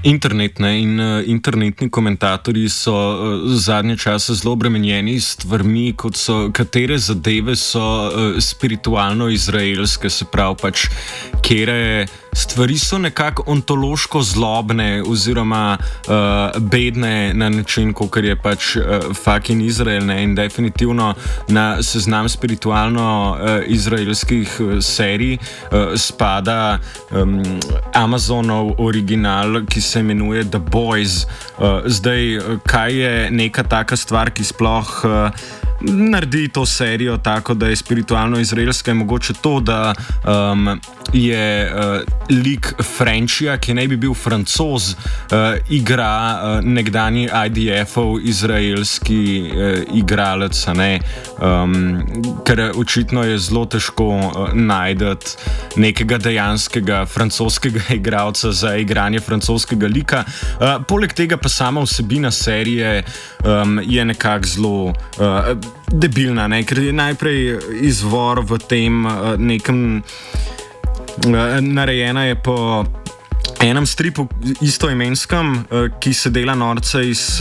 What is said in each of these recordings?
internetni komentatorji so zadnje čase zelo obremenjeni s stvarmi, kot so, katere zadeve so spiritualno izraelske, se pravi pač, kere stvari so nekako ontološko zlobne oziroma bedne na način, kot je pač fucking Izrael, ne? In definitivno na seznam spiritualno izraelskih serij spada Amazonov original, ki se imenuje The Boys. Zdaj, kaj je neka taka stvar, ki sploh naredi to serijo tako, da je spiritualno izraelska, je mogoče to, da je lik Frenchija, ki naj bi bil Francoz, igra nekdanji IDF-ov izraelski igralec, ne? Ker očitno je zelo težko najti nekega dejanskega francoskega igralca za igranje francoskega lika. Poleg tega pa sama vsebina serije je nekako zelo debilna, ne? Ker je najprej izvor v tem nekem narejena je po enem stripu istoimenskem, ki se dela norca iz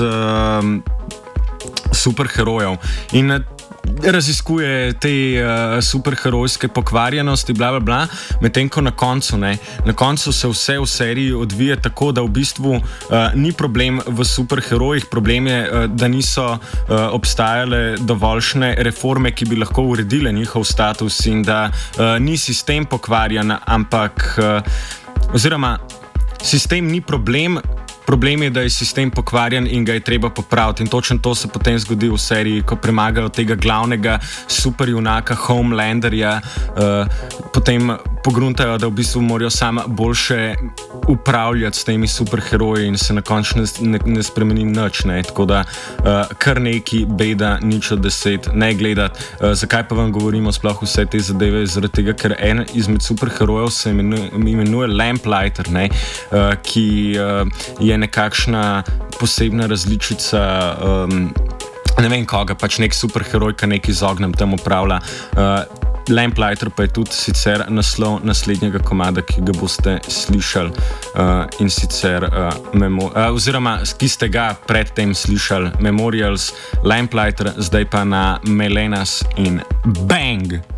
superherojev in raziskuje te superherojske pokvarjenosti, bla, bla, bla, medtem ko na koncu se vse v seriji odvije tako, da v bistvu ni problem v superherojih, problem je, da niso obstajale dovoljšne reforme, ki bi lahko uredile njihov status in da ni sistem pokvarjen, ampak oziroma sistem ni problem. Problem je, da je sistem pokvarjen in ga je treba popraviti. In točno to se potem zgodi v seriji, ko premagajo tega glavnega superjunaka Homelanderja, potem pogruntajo, da v bistvu morajo sama boljše upravljati s temi superheroji in se na koncu ne spremeni nič. Ne? Tako da kar neki beda, nič od 10 ne gledati. Zakaj pa vam govorimo sploh vse te zadeve? Zaradi tega, ker en izmed superherojev se imenuje Lamplighter, ne? Ki je nekakšna posebna različica ne vem koga, pač nek superheroj, ki nekaj z ognjem tam upravlja. Lamplighter pa je tudi sicer naslov naslednjega komada, ki ga boste slišali, in sicer oziroma ki ste ga predtem slišali, Memorials, Lamplighter, zdaj pa na Melenas in Bang!